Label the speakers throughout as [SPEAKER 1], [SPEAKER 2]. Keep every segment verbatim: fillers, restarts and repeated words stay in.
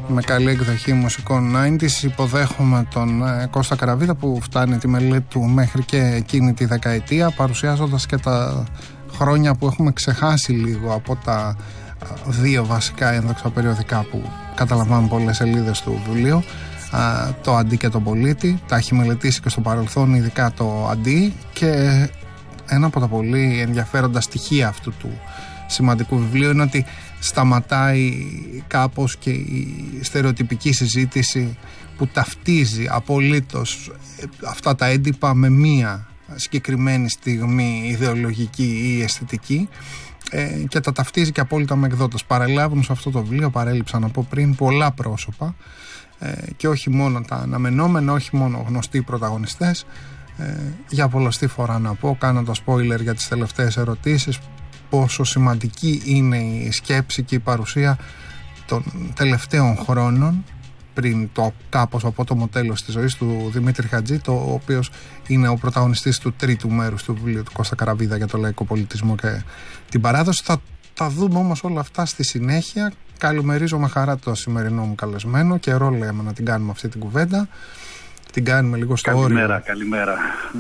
[SPEAKER 1] με καλή εκδοχή μουσικών ενενήντα. Υποδέχομαι τον ε, Κώστα Καραβίδα που φτάνει τη μελέτη του μέχρι και εκείνη τη δεκαετία, παρουσιάζοντας και τα χρόνια που έχουμε ξεχάσει λίγο από τα δύο βασικά ένδοξα περιοδικά που καταλαμβάνουν πολλές σελίδες του βιβλίου, α, το Αντί και τον Πολίτη. Τα έχει μελετήσει και στο παρελθόν, ειδικά το Αντί, και ένα από τα πολύ ενδιαφέροντα στοιχεία αυτού του σημαντικού βιβλίου είναι ότι σταματάει κάπως και η στερεοτυπική συζήτηση που ταυτίζει απολύτως αυτά τα έντυπα με μία συγκεκριμένη στιγμή ιδεολογική ή αισθητική, ε, και τα ταυτίζει και απόλυτα με εκδότες. Παρελάβουν σε αυτό το βιβλίο, παρέλειψα να πω πριν, πολλά πρόσωπα, ε, και όχι μόνο τα αναμενόμενα, όχι μόνο γνωστοί πρωταγωνιστές. Ε, για πολλωστή φορά να πω, κάνοντας spoiler για τις τελευταίες ερωτήσεις, πόσο σημαντική είναι η σκέψη και η παρουσία των τελευταίων χρόνων πριν το κάπως απότομο τέλος της ζωής του Δημήτρη Χατζή, το οποίος είναι ο πρωταγωνιστής του τρίτου μέρους του βιβλίου του Κώστα Καραβίδα για το λαϊκό πολιτισμό και την παράδοση. Θα τα δούμε όμως όλα αυτά στη συνέχεια. Καλημερίζω με χαρά το σημερινό μου καλεσμένο. Καιρό λέμε να την κάνουμε αυτή την κουβέντα. Την κάνουμε λίγο στο όριο.
[SPEAKER 2] Καλημέρα, καλημέρα.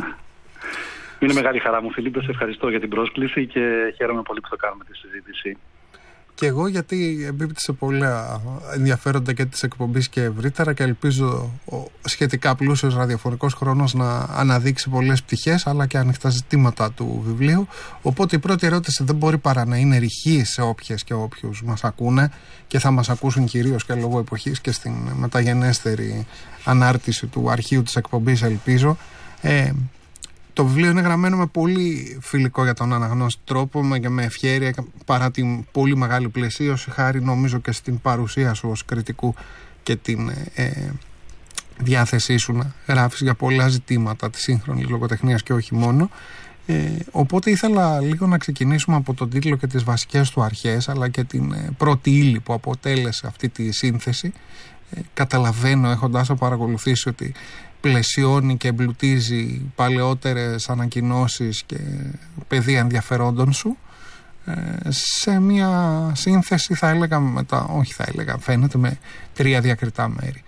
[SPEAKER 2] Είναι μεγάλη χαρά μου, Φιλίππε. Σε ευχαριστώ για την πρόσκληση και χαίρομαι πολύ που θα κάνουμε τη συζήτηση.
[SPEAKER 1] Και εγώ, γιατί εμπίπτει σε πολλά ενδιαφέροντα και της εκπομπής και ευρύτερα, και ελπίζω ο σχετικά πλούσιος ραδιοφωνικός χρόνος να αναδείξει πολλές πτυχές αλλά και ανοιχτά ζητήματα του βιβλίου. Οπότε η πρώτη ερώτηση δεν μπορεί παρά να είναι ρηχή σε όποιες και όποιους μας ακούνε, και θα μας ακούσουν κυρίως και λόγω εποχής και στην μεταγενέστερη ανάρτηση του αρχείου της εκπομπής, ελπίζω. Ε, Το βιβλίο είναι γραμμένο με πολύ φιλικό για τον αναγνώστη τρόπο και με ευχέρεια, παρά την πολύ μεγάλη πλαισίωση, χάρη νομίζω και στην παρουσία σου ως κριτικού και την ε, διάθεσή σου να γράφεις για πολλά ζητήματα της σύγχρονης λογοτεχνίας και όχι μόνο. Ε, οπότε ήθελα λίγο να ξεκινήσουμε από τον τίτλο και τις βασικές του αρχές, αλλά και την ε, πρώτη ύλη που αποτέλεσε αυτή τη σύνθεση. Ε, καταλαβαίνω, έχοντας παρακολουθήσει, ότι πλαισιώνει και εμπλουτίζει παλαιότερες ανακοινώσεις και πεδία ενδιαφερόντων σου, ε, σε μια σύνθεση, θα έλεγα, με τα, όχι θα έλεγα, φαίνεται με τρία διακριτά μέρη.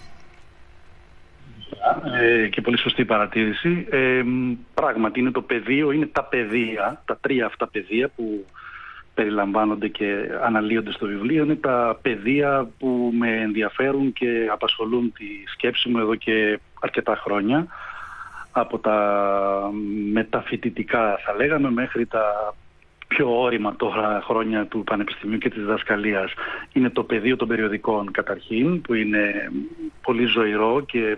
[SPEAKER 2] Ε, και πολύ σωστή παρατήρηση. Ε, πράγματι είναι το πεδίο, είναι τα πεδία, τα τρία αυτά πεδία που περιλαμβάνονται και αναλύονται στο βιβλίο. Είναι τα πεδία που με ενδιαφέρουν και απασχολούν τη σκέψη μου εδώ και αρκετά χρόνια, από τα μεταφοιτητικά θα λέγαμε μέχρι τα πιο όρημα τώρα χρόνια του πανεπιστημίου και της διδασκαλίας. Είναι το πεδίο των περιοδικών καταρχήν, που είναι πολύ ζωηρό και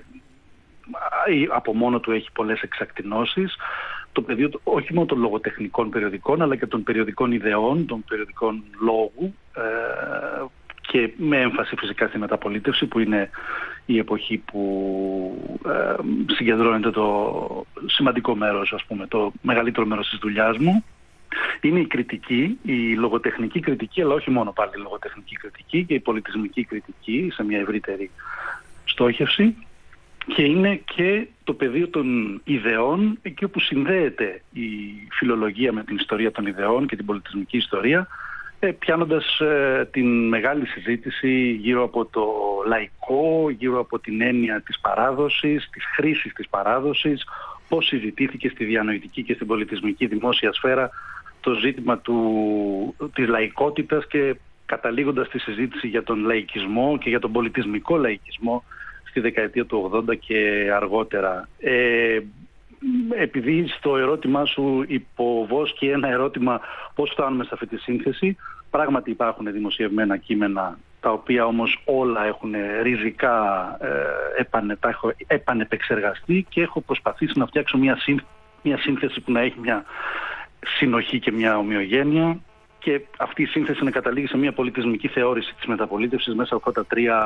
[SPEAKER 2] από μόνο του έχει πολλές εξακτηνώσεις. Το πεδίο όχι μόνο των λογοτεχνικών περιοδικών, αλλά και των περιοδικών ιδεών, των περιοδικών λόγου, ε, και με έμφαση φυσικά στη μεταπολίτευση, που είναι η εποχή που ε, συγκεντρώνεται το σημαντικό μέρος, ας πούμε, το μεγαλύτερο μέρος της δουλειάς μου. Είναι η κριτική, η λογοτεχνική κριτική, αλλά όχι μόνο πάλι η λογοτεχνική κριτική, και η πολιτισμική κριτική σε μια ευρύτερη στόχευση. Και είναι και το πεδίο των ιδεών, εκεί όπου συνδέεται η φιλολογία με την ιστορία των ιδεών και την πολιτισμική ιστορία, πιάνοντας ε, την μεγάλη συζήτηση γύρω από το λαϊκό, γύρω από την έννοια της παράδοσης, της χρήσης της παράδοσης, πώς συζητήθηκε στη διανοητική και στην πολιτισμική δημόσια σφαίρα το ζήτημα του, της λαϊκότητας, και καταλήγοντας τη συζήτηση για τον λαϊκισμό και για τον πολιτισμικό λαϊκισμό στη δεκαετία του ογδόντα και αργότερα. Ε, επειδή στο ερώτημά σου υποβόσκει ένα ερώτημα πώς φτάνουμε σε αυτή τη σύνθεση, πράγματι υπάρχουν δημοσιευμένα κείμενα, τα οποία όμως όλα έχουν ριζικά ε, επανε, τα έχω επανεπεξεργαστεί, και έχω προσπαθήσει να φτιάξω μια, σύν, μια σύνθεση που να έχει μια συνοχή και μια ομοιογένεια, και αυτή η σύνθεση να καταλήγει σε μια πολιτισμική θεώρηση της μεταπολίτευσης μέσα από αυτά τα τρία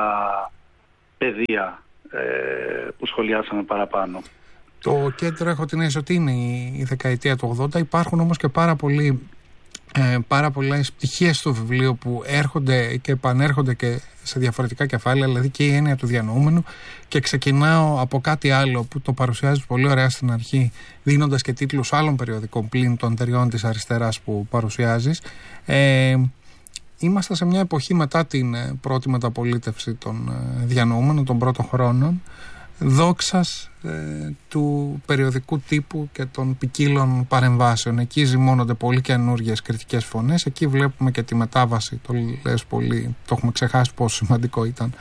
[SPEAKER 2] παιδεία ε, που σχολιάσαμε παραπάνω.
[SPEAKER 1] Το κέντρο έχω την αίσθηση ότι είναι η δεκαετία του ογδόντα. Υπάρχουν όμως και πάρα, πολύ, ε, πάρα πολλές πτυχές στο βιβλίο που έρχονται και επανέρχονται και σε διαφορετικά κεφάλαια, δηλαδή και η έννοια του διανοούμενου, και ξεκινάω από κάτι άλλο που το παρουσιάζεις πολύ ωραία στην αρχή, δίνοντας και τίτλους άλλων περιοδικών πλην των τριών της αριστεράς που παρουσιάζεις. Ε, είμαστε σε μια εποχή μετά την πρώτη μεταπολίτευση των διανοούμενων, των πρώτων χρόνων, δόξας ε, του περιοδικού τύπου και των ποικίλων παρεμβάσεων. Εκεί ζυμώνονται πολύ καινούργιες κριτικές φωνές. Εκεί βλέπουμε και τη μετάβαση, το λες πολύ, το έχουμε ξεχάσει πόσο σημαντικό ήταν,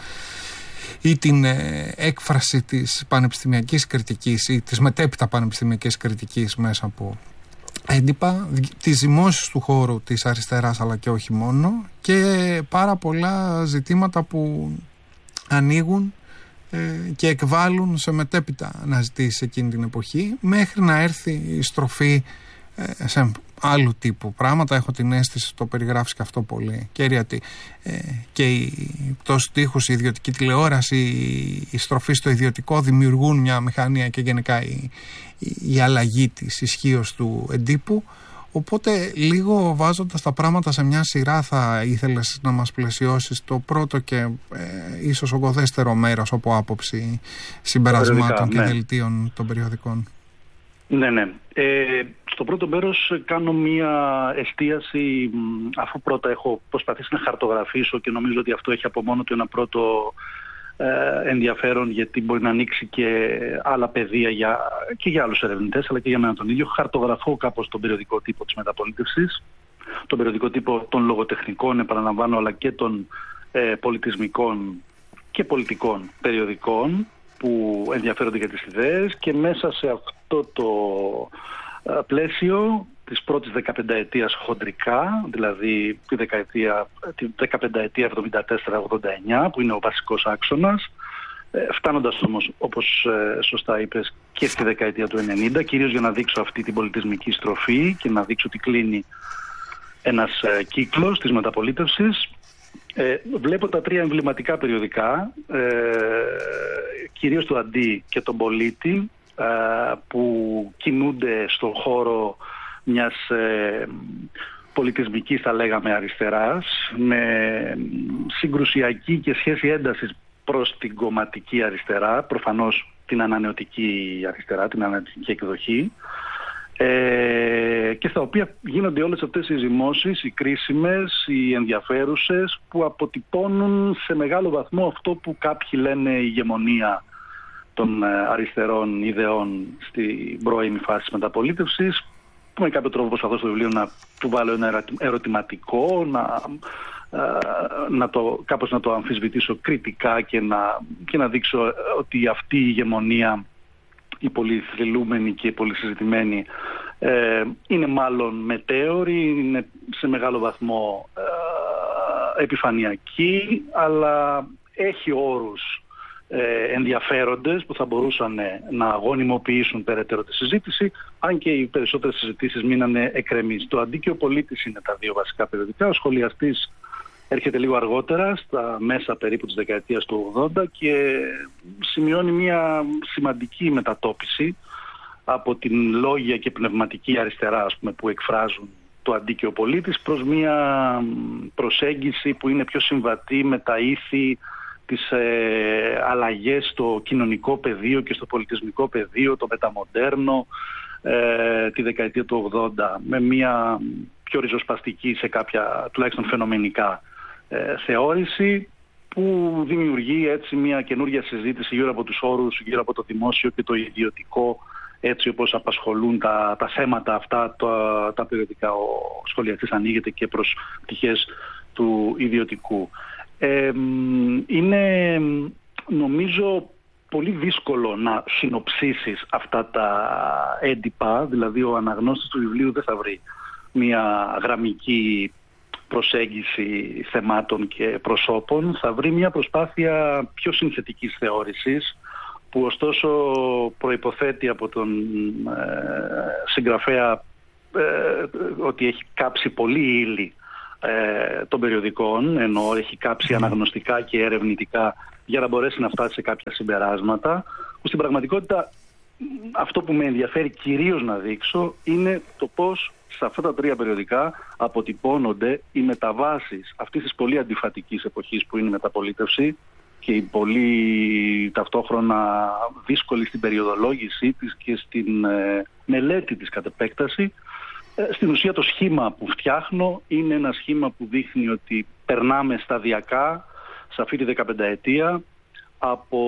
[SPEAKER 1] ή την ε, έκφραση της πανεπιστημιακής κριτικής ή της μετέπειτα πανεπιστημιακής κριτικής μέσα από έντυπα, τις ζυμώσεις του χώρου της αριστεράς αλλά και όχι μόνο, και πάρα πολλά ζητήματα που ανοίγουν και εκβάλλουν σε μετέπειτα αναζητήσεις εκείνη την εποχή, μέχρι να έρθει η στροφή σε άλλου τύπου πράγματα. Έχω την αίσθηση, το περιγράφεις και αυτό πολύ, Κέριατη, και η πτώση τείχους, η ιδιωτική τηλεόραση, η στροφή στο ιδιωτικό δημιουργούν μια μηχανία, και γενικά η, η αλλαγή της ισχύως του εντύπου. Οπότε λίγο βάζοντας τα πράγματα σε μια σειρά, θα ήθελες να μας πλαισιώσεις το πρώτο και ε, ίσως ογκωδέστερο μέρος από άποψη συμπερασμάτων και ναι. δελτίων των περιοδικών.
[SPEAKER 2] Ναι, ναι. Ε, στο πρώτο μέρος κάνω μια εστίαση, αφού πρώτα έχω προσπαθήσει να χαρτογραφήσω, και νομίζω ότι αυτό έχει από μόνο του ένα πρώτο ε, ενδιαφέρον, γιατί μπορεί να ανοίξει και άλλα πεδία για, και για άλλους ερευνητές, αλλά και για μένα τον ίδιο. Χαρτογραφώ κάπως τον περιοδικό τύπο της μεταπολίτευσης, τον περιοδικό τύπο των λογοτεχνικών, επαναλαμβάνω, αλλά και των ε, πολιτισμικών και πολιτικών περιοδικών που ενδιαφέρονται για τις ιδέες, και μέσα σε αυτό το ε, πλαίσιο της πρώτης δεκαπενταετίας χοντρικά, δηλαδή τη δεκαετία, τη δεκαπενταετία εβδομήντα τέσσερα ογδόντα εννιά, που είναι ο βασικός άξονας, ε, φτάνοντας όμως, όπως ε, σωστά είπες, και στη δεκαετία του ενενήντα, κυρίως για να δείξω αυτή την πολιτισμική στροφή και να δείξω ότι κλείνει ένας ε, κύκλος της μεταπολίτευσης. Ε, βλέπω τα τρία εμβληματικά περιοδικά, ε, κυρίως το Αντί και τον Πολίτη, ε, που κινούνται στον χώρο μιας ε, πολιτισμικής, θα λέγαμε, αριστεράς, με συγκρουσιακή και σχέση έντασης προς την κομματική αριστερά, προφανώς την ανανεωτική αριστερά, την ανανεωτική εκδοχή, ε, και στα οποία γίνονται όλες αυτές οι ζυμώσεις, οι κρίσιμες, οι ενδιαφέρουσες, που αποτυπώνουν σε μεγάλο βαθμό αυτό που κάποιοι λένε η ηγεμονία των αριστερών ιδεών στην πρώιμη φάση της μεταπολίτευσης, που με κάποιο τρόπο προσπαθώ στο βιβλίο να του βάλω ένα ερωτηματικό, να, να το, κάπως να το αμφισβητήσω κριτικά και να, και να δείξω ότι αυτή η ηγεμονία, η πολύ θρυλούμενη και πολύ συζητημένη, ε, είναι μάλλον μετέωρη, είναι σε μεγάλο βαθμό ε, επιφανειακή, αλλά έχει όρους ε, ενδιαφέροντες που θα μπορούσαν ε, να γονιμοποιήσουν περαιτέρω τη συζήτηση, αν και οι περισσότερες συζητήσεις μείνανε εκκρεμείς. Το Αντί και ο Πολίτης είναι τα δύο βασικά περιοδικά. Ο Σχολιαστής έρχεται λίγο αργότερα, στα μέσα περίπου της δεκαετίας του ογδόντα, και σημειώνει μια σημαντική μετατόπιση από την λόγια και πνευματική αριστερά, ας πούμε, που εκφράζουν το Αντί και ο Πολίτης, προς μια προσέγγιση που είναι πιο συμβατή με τα ήθη, τις ε, αλλαγές στο κοινωνικό πεδίο και στο πολιτισμικό πεδίο, το μεταμοντέρνο, ε, τη δεκαετία του ογδόντα, με μια πιο ριζοσπαστική σε κάποια τουλάχιστον φαινομενικά ε, θεώρηση, που δημιουργεί έτσι μια καινούργια συζήτηση γύρω από τους όρους, γύρω από το δημόσιο και το ιδιωτικό, έτσι όπως απασχολούν τα, τα θέματα αυτά τα, τα περιοδικά. Ο Σχολιαστής ανοίγεται και προς πτυχές του ιδιωτικού. Ε, είναι, νομίζω, πολύ δύσκολο να συνοψίσεις αυτά τα έντυπα, δηλαδή ο αναγνώστης του βιβλίου δεν θα βρει μια γραμμική προσέγγιση θεμάτων και προσώπων, θα βρει μια προσπάθεια πιο συνθετικής θεώρησης, που ωστόσο προϋποθέτει από τον ε, συγγραφέα ε, ότι έχει κάψει πολύ ύλη ε, των περιοδικών, ενώ έχει κάψει αναγνωστικά και ερευνητικά για να μπορέσει να φτάσει σε κάποια συμπεράσματα, που στην πραγματικότητα αυτό που με ενδιαφέρει κυρίως να δείξω είναι το πώς σε αυτά τα τρία περιοδικά αποτυπώνονται οι μεταβάσεις αυτής της πολύ αντιφατικής εποχής που είναι η μεταπολίτευση, και η πολύ ταυτόχρονα δύσκολη στην περιοδολόγησή της και στην ε, μελέτη της κατ' επέκταση, Στην ουσία το σχήμα που φτιάχνω είναι ένα σχήμα που δείχνει ότι περνάμε σταδιακά σε αυτή τη δεκαπενταετία από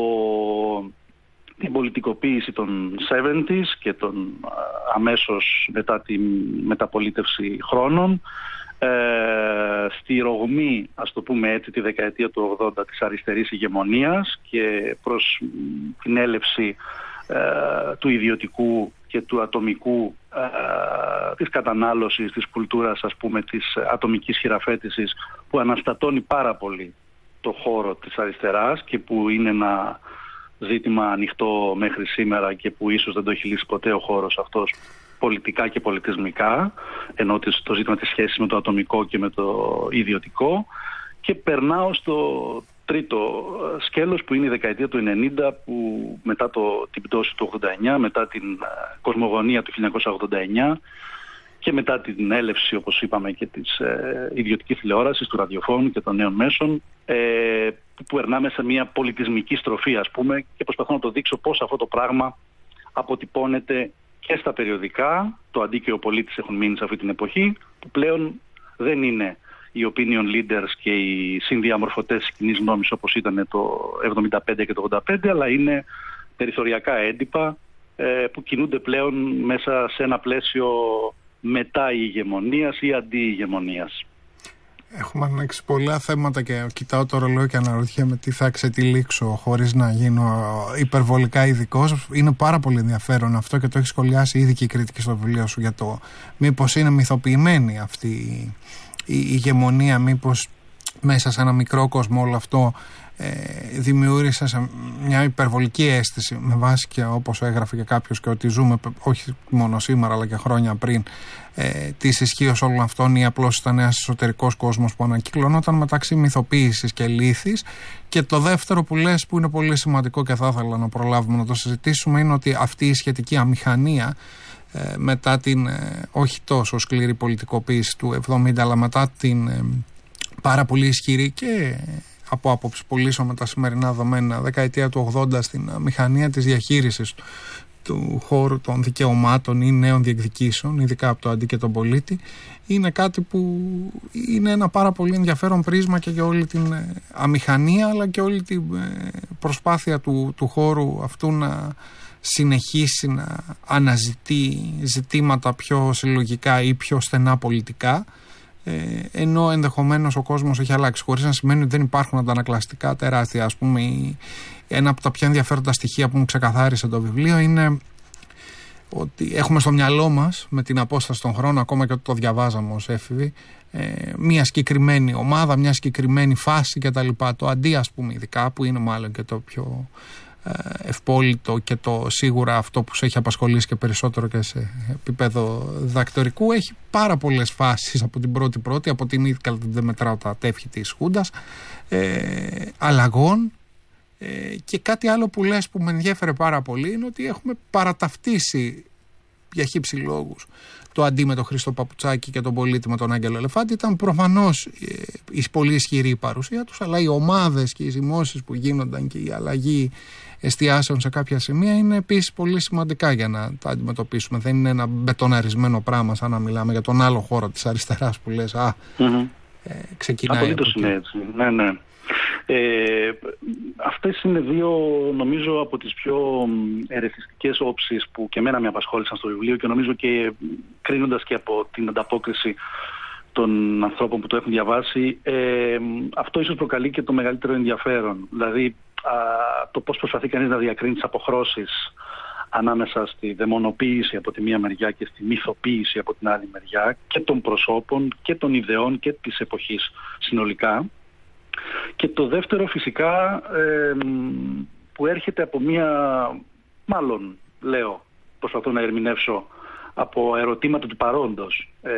[SPEAKER 2] την πολιτικοποίηση των εβδομήντα και των αμέσως μετά τη μεταπολίτευση χρόνων, ε, στη ρογμή, ας το πούμε έτσι, τη δεκαετία του ογδόντα της αριστερής ηγεμονίας και προς την έλευση ε, του ιδιωτικού και του ατομικού, ε, της κατανάλωσης, της κουλτούρας, ας πούμε, της ατομικής χειραφέτησης, που αναστατώνει πάρα πολύ το χώρο της αριστεράς και που είναι ένα ζήτημα ανοιχτό μέχρι σήμερα και που ίσως δεν το έχει λύσει ποτέ ο χώρος αυτός πολιτικά και πολιτισμικά, ενώ το ζήτημα της σχέσης με το ατομικό και με το ιδιωτικό. Και περνάω στο τρίτο σκέλος, που είναι η δεκαετία του ενενήντα, που μετά το, την πτώση του ογδόντα εννιά, μετά την κοσμογονία του χίλια εννιακόσια ογδόντα εννιά και μετά την έλευση, όπως είπαμε, και της ε, ιδιωτικής τηλεόρασης, του ραδιοφώνου και των νέων μέσων, ε, που περνάμε σε μια πολιτισμική στροφή, ας πούμε, και προσπαθώ να το δείξω πώς αυτό το πράγμα αποτυπώνεται και στα περιοδικά. Το Αντί και ο Πολίτης έχουν μείνει σε αυτή την εποχή, που πλέον δεν είναι οι opinion leaders και οι συνδιαμορφωτές της κοινής γνώμης όπως ήταν το εβδομήντα πέντε και το ογδόντα πέντε, αλλά είναι περιθωριακά έντυπα ε, που κινούνται πλέον μέσα σε ένα πλαίσιο μετά ηγεμονίας ή αντί-ηγεμονίας.
[SPEAKER 1] Έχουμε ανοίξει πολλά θέματα και κοιτάω το ρολόι και αναρωτιέμαι τι θα εξετυλίξω χωρίς να γίνω υπερβολικά ειδικός. Είναι πάρα πολύ ενδιαφέρον αυτό και το έχει σχολιάσει ήδη και η κριτική στο βιβλίο σου για το μήπως είναι μυθοποιημένη αυτή η ηγεμονία, μήπως μέσα σε ένα μικρό κόσμο όλο αυτό ε, δημιούργησε σε μια υπερβολική αίσθηση, με βάση και όπως έγραφε και κάποιος, και ότι ζούμε όχι μόνο σήμερα αλλά και χρόνια πριν ε, της ισχύως όλων αυτών, ή απλώς ήταν ένας εσωτερικός κόσμος που ανακυκλωνόταν μεταξύ μυθοποίησης και λύθης. Και το δεύτερο που λες, που είναι πολύ σημαντικό και θα ήθελα να προλάβουμε να το συζητήσουμε, είναι ότι αυτή η σχετική αμηχανία ε, μετά την ε, όχι τόσο σκληρή πολιτικοποίηση του εβδομήντα, αλλά μετά την ε, πάρα πολύ ισχυρή και από άποψη πωλήσεων με τα σημερινά δεδομένα δεκαετία του ογδόντα στην μηχανία της διαχείρισης του χώρου των δικαιωμάτων ή νέων διεκδικήσεων, ειδικά από το Αντί και τον Πολίτη, είναι κάτι που είναι ένα πάρα πολύ ενδιαφέρον πρίσμα και για όλη την αμηχανία, αλλά και όλη την προσπάθεια του, του χώρου αυτού να συνεχίσει να αναζητεί ζητήματα πιο συλλογικά ή πιο στενά πολιτικά, Ε, ενώ ενδεχομένως ο κόσμος έχει αλλάξει, χωρίς να σημαίνει ότι δεν υπάρχουν αντανακλαστικά τεράστια. Ας πούμε, ένα από τα πιο ενδιαφέροντα στοιχεία που μου ξεκαθάρισε το βιβλίο είναι ότι έχουμε στο μυαλό μας, με την απόσταση των χρόνων, ακόμα και ότι το διαβάζαμε ως έφηβοι, ε, μια συγκεκριμένη ομάδα, μια συγκεκριμένη φάση κτλ. Το Αντί, ας πούμε, ειδικά, που είναι μάλλον και το πιο ευπόλυτο και το σίγουρα αυτό που σε έχει απασχολήσει και περισσότερο και σε επίπεδο διδακτορικού, έχει πάρα πολλές φάσεις από την πρώτη πρώτη, από την ίδια, δεν μετράω τα τεύχη της Χούντας, ε, αλλαγών, ε, και κάτι άλλο που λες που με ενδιέφερε πάρα πολύ είναι ότι έχουμε παραταυτίσει για χύψη λόγους το Αντί με τον Χρήστο Παπουτσάκη και τον Πολίτη με τον Άγγελο Ελεφάντη. Ήταν προφανώς ε, η πολύ ισχυρή η παρουσία τους, αλλά οι ομάδες και οι ζυμώσεις που γίνονταν και η αλλαγή εστιάσεων σε κάποια σημεία είναι επίσης πολύ σημαντικά για να τα αντιμετωπίσουμε. Δεν είναι ένα μπετοναρισμένο πράγμα σαν να μιλάμε για τον άλλο χώρο της αριστεράς που λες α, mm-hmm. ε, ξεκινάει.
[SPEAKER 2] Απολύτως είναι έτσι. Ναι, ναι. Ε, αυτές είναι δύο, νομίζω, από τις πιο ερεθιστικές όψεις που και εμένα με απασχόλησαν στο βιβλίο, και νομίζω και κρίνοντας και από την ανταπόκριση των ανθρώπων που το έχουν διαβάσει, ε, αυτό ίσως προκαλεί και το μεγαλύτερο ενδιαφέρον. Δηλαδή α, το πώς προσπαθεί κανείς να διακρίνει τις αποχρώσεις ανάμεσα στη δαιμονοποίηση από τη μία μεριά και στη μυθοποίηση από την άλλη μεριά, και των προσώπων και των ιδεών και της εποχής συνολικά. Και το δεύτερο φυσικά ε, που έρχεται από μία, μάλλον λέω, προσπαθώ να ερμηνεύσω από ερωτήματα του παρόντος, ε,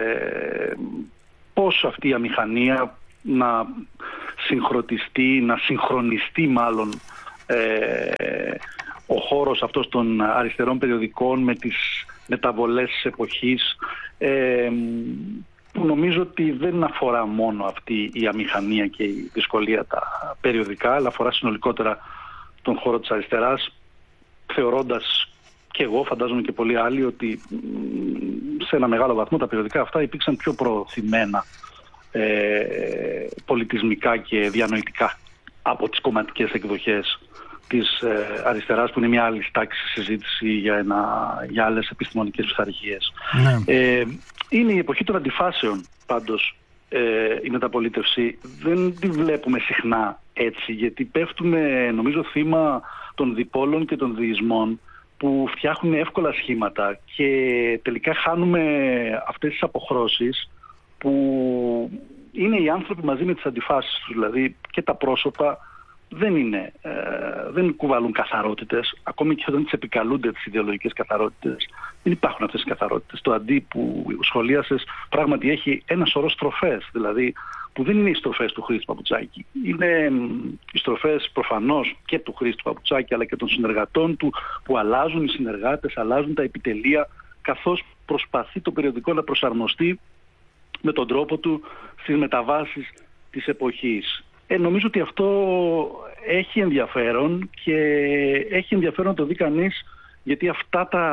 [SPEAKER 2] πώς αυτή η αμηχανία να συγχρονιστεί, να συγχρονιστεί μάλλον ε, ο χώρος αυτός των αριστερών περιοδικών με τις μεταβολές της εποχής, ε, που νομίζω ότι δεν αφορά μόνο αυτή η αμηχανία και η δυσκολία τα περιοδικά, αλλά αφορά συνολικότερα τον χώρο της αριστεράς, θεωρώντας και εγώ φαντάζομαι και πολλοί άλλοι ότι σε ένα μεγάλο βαθμό τα περιοδικά αυτά υπήρξαν πιο προωθημένα ε, πολιτισμικά και διανοητικά από τις κομματικές εκδοχές της ε, αριστεράς, που είναι μια άλλη τάξη συζήτηση για, ένα, για άλλες επιστημονικές πειθαρχίες. Ναι. Ε, είναι η εποχή των αντιφάσεων πάντως ε, η μεταπολίτευση. Δεν τη βλέπουμε συχνά έτσι, γιατί πέφτουμε νομίζω θύμα των διπόλων και των διεισμών που φτιάχνουν εύκολα σχήματα και τελικά χάνουμε αυτές τις αποχρώσεις που είναι οι άνθρωποι μαζί με τις αντιφάσεις τους, δηλαδή και τα πρόσωπα δεν είναι, ε, δεν κουβαλούν καθαρότητες, ακόμη και όταν τις επικαλούνται τις ιδεολογικές καθαρότητες. Δεν υπάρχουν αυτές τις καθαρότητες. Το αντί που σχολίασες πράγματι έχει ένα σωρό στροφές, δηλαδή που δεν είναι οι στροφές του Χρήστου Παπουτσάκη. Είναι οι στροφές προφανώς και του Χρήστου Παπουτσάκη αλλά και των συνεργατών του, που αλλάζουν οι συνεργάτες, αλλάζουν τα επιτελεία, καθώς προσπαθεί το περιοδικό να προσαρμοστεί με τον τρόπο του στις μεταβάσεις της εποχής. Ε, νομίζω ότι αυτό έχει ενδιαφέρον και έχει ενδιαφέρον να το δει κανείς, γιατί αυτά τα,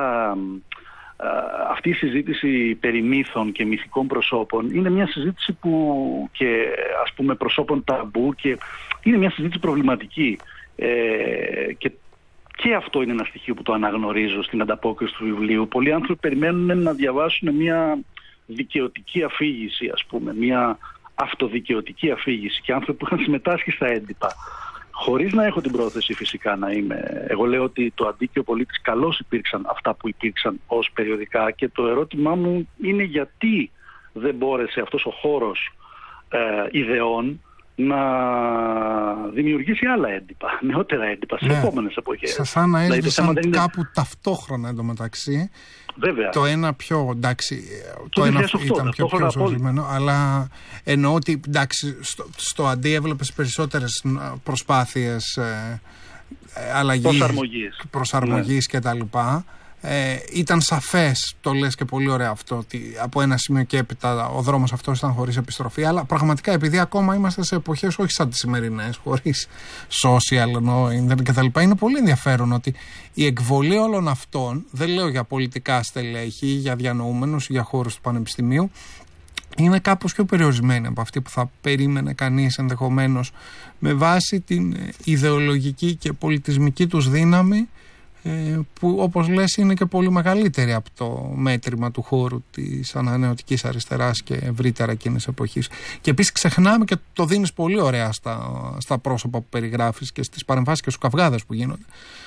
[SPEAKER 2] αυτή η συζήτηση περί μύθων και μυθικών προσώπων είναι μια συζήτηση που και ας πούμε προσώπων ταμπού και είναι μια συζήτηση προβληματική ε, και, και αυτό είναι ένα στοιχείο που το αναγνωρίζω στην ανταπόκριση του βιβλίου. Πολλοί άνθρωποι περιμένουν να διαβάσουν μια δικαιωτική αφήγηση, ας πούμε, μια αυτοδικαιωτική αφήγηση, και άνθρωποι που είχαν συμμετάσχει στα έντυπα. Χωρίς να έχω την πρόθεση φυσικά να είμαι. Εγώ λέω ότι το Αντί και ο Πολίτης καλώς υπήρξαν αυτά που υπήρξαν ως περιοδικά, και το ερώτημά μου είναι γιατί δεν μπόρεσε αυτός ο χώρος ε, ιδεών να δημιουργήσει άλλα έντυπα, νεότερα έντυπα, σε ναι. επόμενες εποχές.
[SPEAKER 1] Σαν να έσβησαν δηλαδή, κάπου είναι... ταυτόχρονα εντωμεταξύ. Βέβαια. Το ένα πιο, εντάξει, το, το ένα ήταν πιο πιο ζωσμένο, αλλά εννοώ ότι εντάξει, στο, στο Αντί έβλεπες περισσότερες προσπάθειες ε, αλλαγής, προσαρμογής, προσαρμογής ναι. κτλ. Ε, ήταν σαφές, το λες και πολύ ωραία αυτό, ότι από ένα σημείο και έπειτα ο δρόμος αυτός ήταν χωρίς επιστροφή, αλλά πραγματικά επειδή ακόμα είμαστε σε εποχές όχι σαν τις σημερινές, χωρίς social, no, internet κτλ. Είναι πολύ ενδιαφέρον ότι η εκβολή όλων αυτών, δεν λέω για πολιτικά στελέχη, για διανοούμενους, για χώρους του πανεπιστημίου, είναι κάπως πιο περιορισμένη από αυτή που θα περίμενε κανείς ενδεχομένως με βάση την ιδεολογική και πολιτισμική τους δύναμη, που όπως λες είναι και πολύ μεγαλύτερη από το μέτρημα του χώρου της ανανεωτικής αριστεράς και ευρύτερα εκείνης εποχής. Και επίσης ξεχνάμε, και το δίνεις πολύ ωραία στα, στα πρόσωπα που περιγράφεις και στις παρεμβάσεις και στους καυγάδες που γίνονται,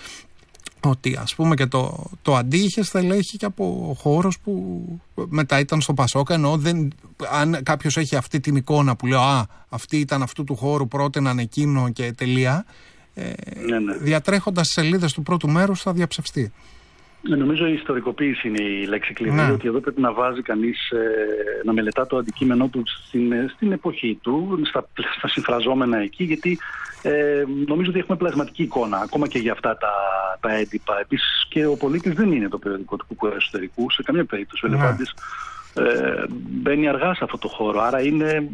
[SPEAKER 1] ότι ας πούμε και το, το Αντί είχε στελέχη και από χώρος που μετά ήταν στο Πασόκα, ενώ δεν, αν κάποιος έχει αυτή την εικόνα που λέω «Α, αυτή ήταν αυτού του χώρου, πρότειναν εκείνο και τελεία», Ε, ναι, ναι. διατρέχοντας σελίδες του πρώτου μέρους θα διαψευστεί.
[SPEAKER 2] Ε, νομίζω η ιστορικοποίηση είναι η λέξη κλειδί, ναι. ότι εδώ πρέπει να βάζει κανείς, ε, να μελετά το αντικείμενό του στην, στην εποχή του, στα, στα συμφραζόμενα εκεί, γιατί ε, νομίζω ότι έχουμε πλασματική εικόνα ακόμα και για αυτά τα, τα έντυπα. Επίσης και ο Πολίτης δεν είναι το περιοδικό του κουκουέ εσωτερικού σε καμία περίπτωση. Ο ναι. Ελεφάντης ε, μπαίνει αργά σε αυτό το χώρο, άρα είναι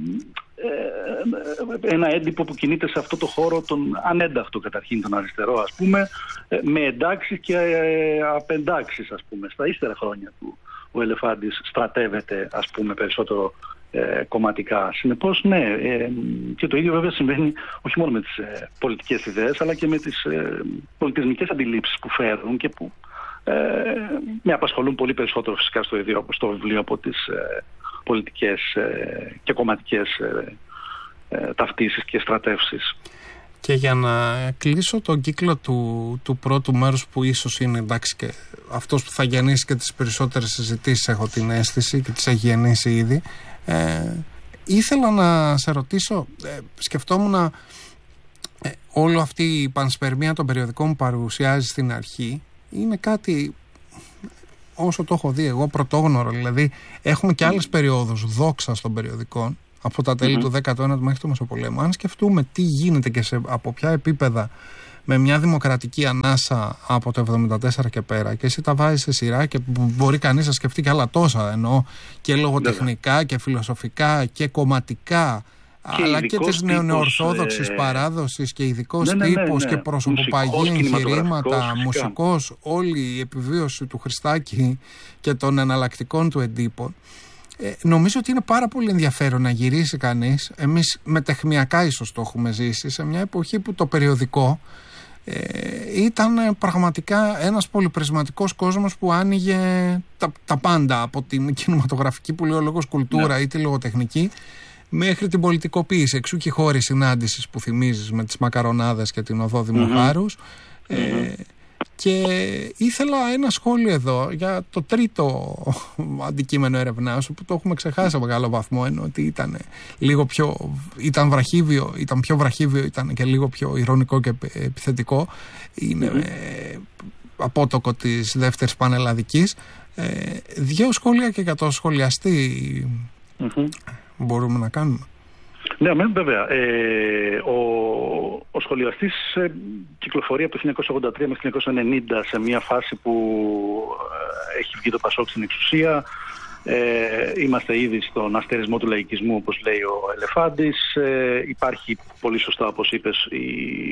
[SPEAKER 2] ένα έντυπο που κινείται σε αυτό το χώρο τον ανένταχτο καταρχήν τον αριστερό, ας πούμε, με εντάξεις και απεντάξεις, ας πούμε. Στα ύστερα χρόνια του ο Ελεφάντης στρατεύεται, ας πούμε, περισσότερο ε, κομματικά. Συνεπώς, ναι, ε, και το ίδιο βέβαια συμβαίνει όχι μόνο με τις ε, πολιτικές ιδέες, αλλά και με τις ε, πολιτισμικές αντιλήψεις που φέρουν και που ε, με απασχολούν πολύ περισσότερο φυσικά στο ίδιο στο βιβλίο από τις ε, πολιτικές ε, και κομματικές ε, ε, ταυτίσεις και στρατεύσεις.
[SPEAKER 1] Και για να κλείσω τον κύκλο του, του πρώτου μέρους, που ίσως είναι εντάξει και αυτός που θα γεννήσει και τις περισσότερες συζητήσεις, έχω την αίσθηση, και τις έχει γεννήσει ήδη, ε, ήθελα να σε ρωτήσω, ε, σκεφτόμουν ε, όλη αυτή η πανσπερμία των περιοδικών που παρουσιάζει στην αρχή είναι κάτι, όσο το έχω δει εγώ, πρωτόγνωρο. Δηλαδή έχουμε και άλλες περιόδους δόξας των περιοδικών από τα τέλη mm-hmm. του δέκατου ένατου μέχρι το Μεσοπολέμου. Αν σκεφτούμε τι γίνεται και σε, από ποια επίπεδα με μια δημοκρατική ανάσα από το εβδομήντα τέσσερα και πέρα, και εσύ τα βάζεις σε σειρά και μπορεί κανείς να σκεφτεί και άλλα τόσα, εννοώ και λογοτεχνικά και φιλοσοφικά και κομματικά, αλλά και της νεονεορθόδοξης ε... παράδοσης και ειδικός ναι, ναι, ναι, τύπος ναι, ναι. και προσωποπαγή εγχειρήματα, μουσικός, όλη η επιβίωση του Χριστάκη και των εναλλακτικών του εντύπων. Ε, νομίζω ότι είναι πάρα πολύ ενδιαφέρον να γυρίσει κανείς. Εμείς μετεχμιακά ίσως το έχουμε ζήσει σε μια εποχή που το περιοδικό ε, ήταν πραγματικά ένας πολυπρισματικός κόσμος που άνοιγε τα, τα πάντα, από την κινηματογραφική που λέει ο λόγος κουλτούρα ναι. ή τη λογοτεχνική μέχρι την πολιτικοποίηση. Εξού και οι χώροι συνάντησης που θυμίζεις με τις μακαρονάδες και την οδό Δημοχάρους. Mm-hmm. Ε, mm-hmm. Και ήθελα ένα σχόλιο εδώ για το τρίτο αντικείμενο έρευνά σου που το έχουμε ξεχάσει σε μεγάλο βαθμό, ενώ ότι ήταν λίγο πιο ήταν βραχύβιο, ήταν πιο βραχύβιο, ήταν και λίγο πιο ειρωνικό και επιθετικό. Είναι mm-hmm. ε, απότοκο της δεύτερης πανελλαδικής. Ε, δύο σχόλια και για το σχολιαστή mm-hmm. μπορούμε να κάνουμε.
[SPEAKER 2] Ναι, αμέ, βέβαια. Ε, ο, ο σχολιαστής ε, κυκλοφορεί από το χίλια εννιακόσια ογδόντα τρία μέχρι το χίλια εννιακόσια ενενήντα σε μια φάση που ε, έχει βγει το Πασόκ στην εξουσία. Ε, είμαστε ήδη στον αστερισμό του λαϊκισμού, όπως λέει ο Ελεφάντης. Ε, υπάρχει πολύ σωστά, όπως είπες, η,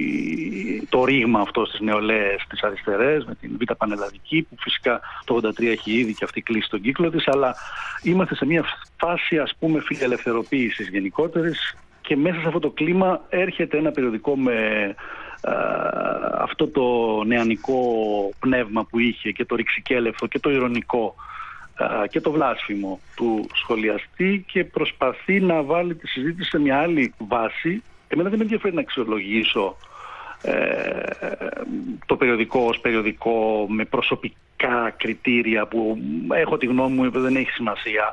[SPEAKER 2] το ρήγμα αυτό στις νεολαίες, στις αριστερές, με την Β' Πανελλαδική, που φυσικά το ογδόντα τρία έχει ήδη και αυτή κλείσει τον κύκλο της, αλλά είμαστε σε μια φάση, ας πούμε, φιλελευθεροποίησης γενικότερης, και μέσα σε αυτό το κλίμα έρχεται ένα περιοδικό με α, αυτό το νεανικό πνεύμα που είχε, και το ρηξικέλευθο και το ηρωνικό και το βλάσφημο του σχολιαστή, και προσπαθεί να βάλει τη συζήτηση σε μια άλλη βάση. Εμένα δεν με ενδιαφέρει να αξιολογήσω ε, το περιοδικό ως περιοδικό με προσωπικά κριτήρια που έχω τη γνώμη μου, δεν έχει σημασία.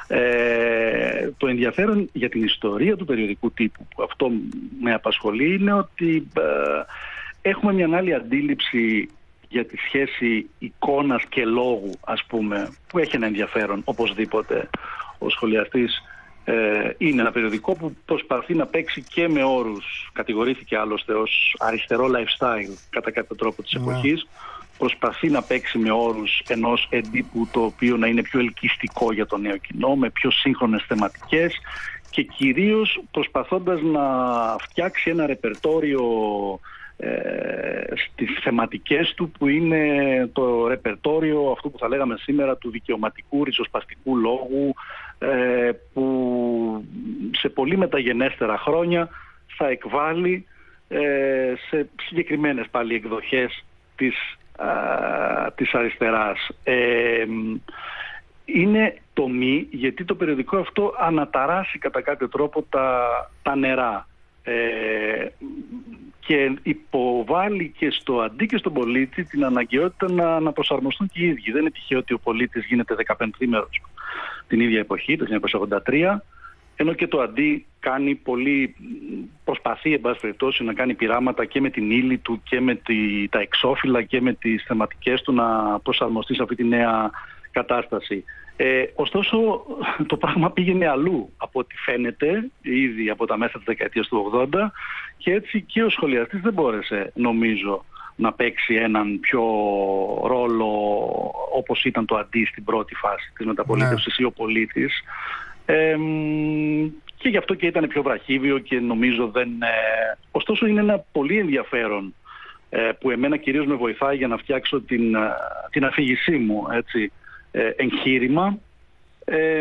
[SPEAKER 2] Ε, το ενδιαφέρον για την ιστορία του περιοδικού τύπου, που αυτό με απασχολεί, είναι ότι ε, έχουμε μια άλλη αντίληψη για τη σχέση εικόνας και λόγου, ας πούμε, που έχει ένα ενδιαφέρον οπωσδήποτε. Ο σχολιαστής ε, είναι ένα περιοδικό που προσπαθεί να παίξει και με όρους, κατηγορήθηκε άλλωστε ως αριστερό lifestyle κατά κάποιο τρόπο της εποχής, προσπαθεί να παίξει με όρους ενός εντύπου το οποίο να είναι πιο ελκυστικό για το νέο κοινό, με πιο σύγχρονες θεματικές, και κυρίως προσπαθώντας να φτιάξει ένα ρεπερτόριο Ε, στις θεματικές του, που είναι το ρεπερτόριο αυτού που θα λέγαμε σήμερα του δικαιωματικού ριζοσπαστικού λόγου, ε, που σε πολύ μεταγενέστερα χρόνια θα εκβάλει ε, σε συγκεκριμένες πάλι εκδοχές της, α, της αριστεράς. Ε, είναι τομή, γιατί το περιοδικό αυτό αναταράσει κατά κάποιο τρόπο τα, τα νερά. Ε, και υποβάλλει και στο αντί και στον πολίτη την αναγκαιότητα να, να προσαρμοστούν και οι ίδιοι. Δεν είναι τυχαίο ότι ο πολίτης γίνεται δεκαπενθήμερος την ίδια εποχή, το χίλια εννιακόσια ογδόντα τρία, ενώ και το αντί κάνει πολύ, προσπαθεί εν πάση περιπτώσει να κάνει πειράματα και με την ύλη του και με τη, τα εξώφυλλα και με τις θεματικές του να προσαρμοστεί σε αυτή τη νέα κατάσταση. Ε, ωστόσο το πράγμα πήγαινε αλλού από ό,τι φαίνεται ήδη από τα μέσα της δεκαετίας του ογδόντα, και έτσι και ο σχολιαστής δεν μπόρεσε, νομίζω, να παίξει έναν πιο ρόλο όπως ήταν το αντί στην πρώτη φάση της μεταπολίτευσης, ναι. ή ο πολίτης, ε, και γι' αυτό και ήταν πιο βραχύβιο και νομίζω δεν... Ε... Ωστόσο είναι ένα πολύ ενδιαφέρον ε, που εμένα κυρίως με βοηθάει για να φτιάξω την, την αφήγησή μου, έτσι, εγχείρημα, ε,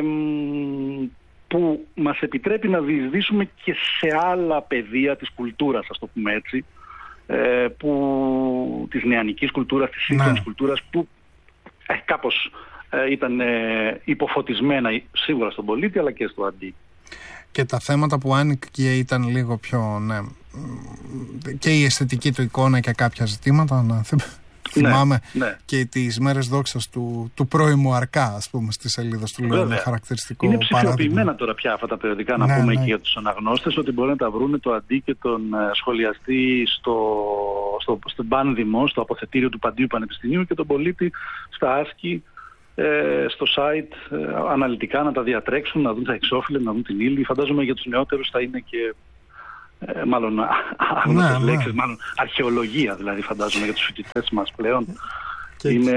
[SPEAKER 2] που μας επιτρέπει να διεισδύσουμε και σε άλλα πεδία της κουλτούρας, ας το πούμε έτσι, ε, που, της νεανικής κουλτούρας, της σύγχρονης ναι. κουλτούρας, που ε, κάπως ε, ήταν ε, υποφωτισμένα σίγουρα στον πολίτη αλλά και στο αντί.
[SPEAKER 1] Και τα θέματα που άνοιγε ήταν λίγο πιο, ναι, και η αισθητική του εικόνα και κάποια ζητήματα, να θυμάμαι, ναι, ναι. και τις μέρες δόξας του, του πρώιμου Αρκά, ας πούμε, στη σελίδα του, λέω ένα χαρακτηριστικό
[SPEAKER 2] είναι ψηφιοποιημένα παράδειγμα. Τώρα πια αυτά τα περιοδικά, να ναι, πούμε, ναι. και για τους αναγνώστες, ότι μπορεί να τα βρουν το αντί και τον σχολιαστή στο, στο, στο Πάνδημο, στο αποθετήριο του Παντίου Πανεπιστημίου, και τον πολίτη στα άσκη, ε, στο site, ε, αναλυτικά να τα διατρέξουν, να δουν τα εξώφυλλα, να δουν την ύλη. Φαντάζομαι για τους νεότερους θα είναι και Ε, μάλλον άγνωστες ναι, λέξεις, ναι. μάλλον αρχαιολογία, δηλαδή, φαντάζομαι, για τους φοιτητές μας πλέον. Και είναι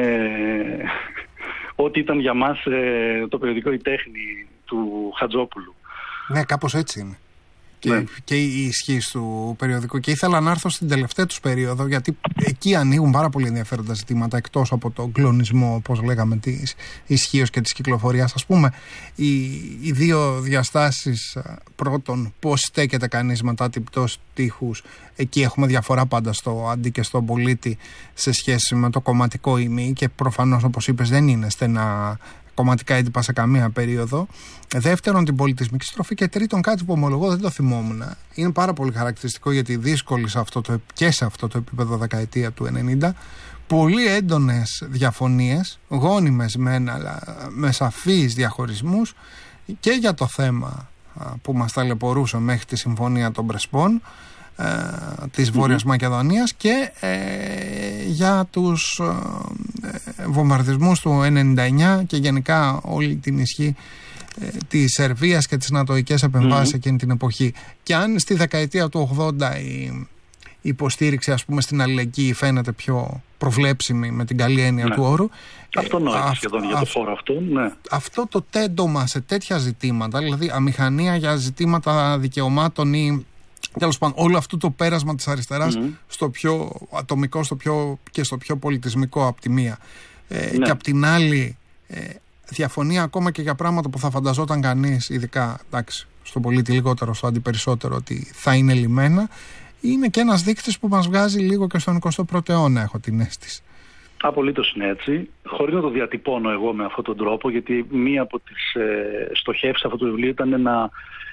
[SPEAKER 2] ό,τι ήταν για μας ε, το περιοδικό «Η Τέχνη» του Χατζόπουλου.
[SPEAKER 1] Ναι, κάπως έτσι είναι. και,
[SPEAKER 2] ναι.
[SPEAKER 1] και η ισχύ του περιοδικού. Και ήθελα να έρθω στην τελευταία τους περίοδο, γιατί εκεί ανοίγουν πάρα πολύ ενδιαφέροντα ζητήματα, εκτός από τον κλονισμό, όπως λέγαμε, της ισχύως και της κυκλοφορίας. Ας πούμε, οι, οι δύο διαστάσεις, πρώτον, πώς στέκεται κανείς μετά την πτώση τείχους. Εκεί έχουμε διαφορά πάντα στο αντί και στον πολίτη σε σχέση με το κομματικό ημί, και προφανώς, όπως είπες, δεν είναι στενά κομματικά έντυπα σε καμία περίοδο. Δεύτερον, την πολιτισμική στροφή. Και τρίτον, κάτι που ομολογώ δεν το θυμόμουν. Είναι πάρα πολύ χαρακτηριστικό, γιατί δύσκολη σε αυτό το, και σε αυτό το επίπεδο δεκαετία του ενενήντα, πολύ έντονες διαφωνίες, γόνιμες μεν, αλλά με σαφείς διαχωρισμούς, και για το θέμα που μας ταλαιπωρούσε μέχρι τη Συμφωνία των Πρεσπών ε, της Βόρειας mm-hmm. Μακεδονίας, και ε, για τους ε, βομβαρδισμούς του ενενήντα εννιά και γενικά όλη την ισχύ ε, της Σερβίας και τις νατοικές επεμβάσεις mm-hmm. εκείνη την εποχή. Και αν στη δεκαετία του ογδόντα η η υποστήριξη, ας πούμε, στην αλληλεγγύη φαίνεται πιο προβλέψιμη, με την καλή έννοια ναι. του όρου.
[SPEAKER 2] Αυτονόητη σχεδόν α, για το φόρο αυτό. Ναι.
[SPEAKER 1] Αυτό το τέντομα σε τέτοια ζητήματα, δηλαδή αμηχανία για ζητήματα δικαιωμάτων ή τέλος πάντων όλο αυτό το πέρασμα της αριστεράς mm-hmm. στο πιο ατομικό στο πιο, και στο πιο πολιτισμικό από τη μία. Ε, ναι. Και από την άλλη ε, διαφωνία ακόμα και για πράγματα που θα φανταζόταν κανείς, ειδικά εντάξει, στον πολίτη λιγότερο, στο αντιπερισσότερο, ότι θα είναι λιμένα. Είναι και ένας δείκτης που μας βγάζει λίγο και στον εικοστό πρώτο αιώνα, έχω την αίσθηση.
[SPEAKER 2] Απολύτως είναι έτσι. Χωρίς να το διατυπώνω εγώ με αυτόν τον τρόπο, γιατί μία από τις ε, στοχεύσεις αυτού του βιβλίου ήταν να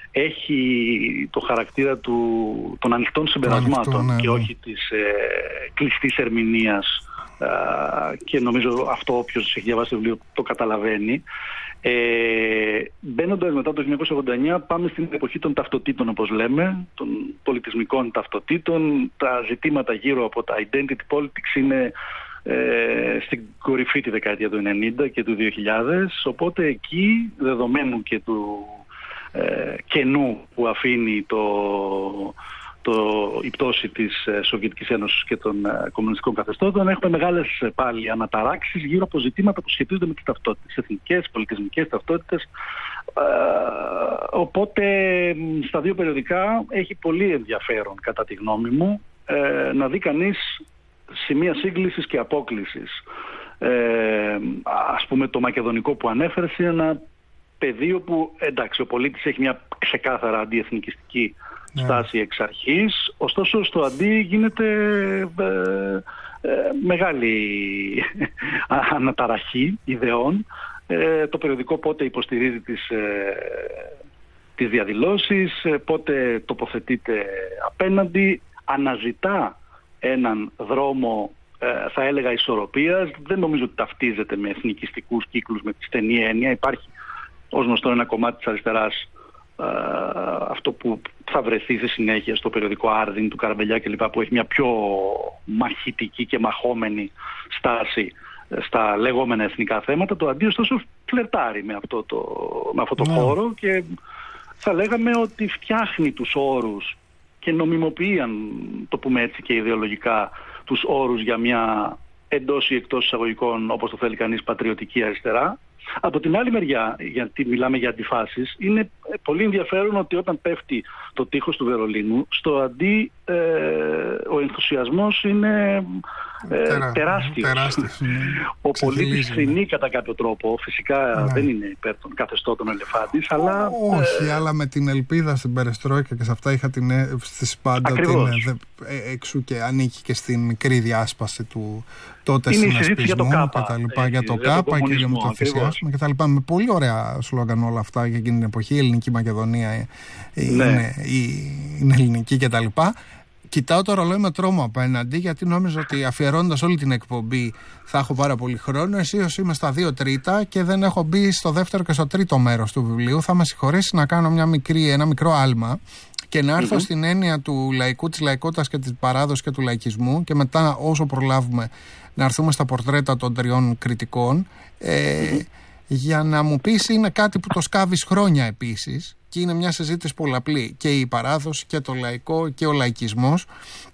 [SPEAKER 2] έχει το χαρακτήρα του, των ανοιχτών συμπερασμάτων ανοιχτό, ναι, και ναι. όχι της ε, κλειστής ερμηνείας. Ε, και νομίζω αυτό όποιος έχει διαβάσει το βιβλίο το καταλαβαίνει. Ε, μπαίνοντας μετά το χίλια εννιακόσια ογδόντα εννιά, πάμε στην εποχή των ταυτοτήτων, όπως λέμε, των πολιτισμικών ταυτοτήτων. Τα ζητήματα γύρω από τα identity politics είναι ε, στην κορυφή τη δεκαετία του ενενήντα και του δύο χιλιάδες, οπότε εκεί, δεδομένου και του ε, κενού που αφήνει το, το, η πτώση της ε, Σοβιετικής Ένωσης και των ε, κομμουνιστικών καθεστώτων, έχουμε μεγάλες ε, πάλι αναταράξεις γύρω από ζητήματα που σχετίζονται με τις ταυτότητες, εθνικές, πολιτισμικές ταυτότητες. Ε, οπότε στα δύο περιοδικά έχει πολύ ενδιαφέρον, κατά τη γνώμη μου, ε, να δει κανείς σημεία σύγκλησης και απόκλησης. Ε, ας πούμε, το μακεδονικό που ανέφερες είναι ένα πεδίο που, εντάξει, ο πολίτης έχει μια ξεκάθαρα αντιεθνικιστική στάση εξ αρχής, ωστόσο στο αντί γίνεται ε, ε, μεγάλη αναταραχή ιδεών. Ε, το περιοδικό πότε υποστηρίζει τις, ε, τις διαδηλώσεις, ε, πότε τοποθετείται απέναντι, αναζητά έναν δρόμο, ε, θα έλεγα, ισορροπίας. Δεν νομίζω ότι ταυτίζεται με εθνικιστικούς κύκλους με τη στενή έννοια. Υπάρχει ως γνωστό ένα κομμάτι της αριστεράς, Uh, αυτό που θα βρεθεί σε συνέχεια στο περιοδικό Άρδιν του Καραμπελιά κλπ, που έχει μια πιο μαχητική και μαχόμενη στάση στα λεγόμενα εθνικά θέματα. Το αντί ωστόσο φλερτάρει με αυτό το, με αυτό το yeah. χώρο, και θα λέγαμε ότι φτιάχνει τους όρους και νομιμοποιεί, αν το πούμε έτσι και ιδεολογικά, τους όρους για μια εντός ή εκτός εισαγωγικών, όπως το θέλει κανείς, πατριωτική αριστερά. Από την άλλη μεριά, γιατί μιλάμε για αντιφάσεις, είναι πολύ ενδιαφέρον ότι όταν πέφτει το τείχος του Βερολίνου, στο αντί ε, ο ενθουσιασμός είναι ε, Τερα, τεράστιος. τεράστιος ναι. Ο πολίτης θρηνεί κατά κάποιο τρόπο. Φυσικά ναι. δεν είναι υπέρ των καθεστώτων ελεφάντης, αλλά...
[SPEAKER 1] Όχι, ε, αλλά με την ελπίδα στην Περεστρόικα και σε αυτά είχα την αίσθηση πάντα ότι είναι, εξού και ανήκει και στην μικρή διάσπαση του τότε συνασπισμού και τα λοιπά, για το ΚΑΠΑ και για το θυσιάσμα και τα λοιπά. Με πολύ ωραία σλόγγαν όλα αυτά για εκείνη την εποχή. Η Ελληνική Μακεδονία ναι. είναι, είναι ελληνική και τα λοιπά. Κοιτάω το ρολόι με τρόμο απέναντι, γιατί νόμιζα ότι αφιερώνοντας όλη την εκπομπή θα έχω πάρα πολύ χρόνο. Εσύ είμαι στα δύο τρίτα και δεν έχω μπει στο δεύτερο και στο τρίτο μέρος του βιβλίου. Θα με συγχωρέσει να κάνω μια μικρή, ένα μικρό άλμα και να έρθω mm-hmm. στην έννοια του λαϊκού, της λαϊκότητας και της παράδοσης και του λαϊκισμού, και μετά, όσο προλάβουμε, να έρθουμε στα πορτρέτα των τριών κριτικών, ε, mm-hmm. για να μου πεις, είναι κάτι που το σκάβεις χρόνια επίσης, και είναι μια συζήτηση πολλαπλή, και η παράδοση και το λαϊκό και ο λαϊκισμός.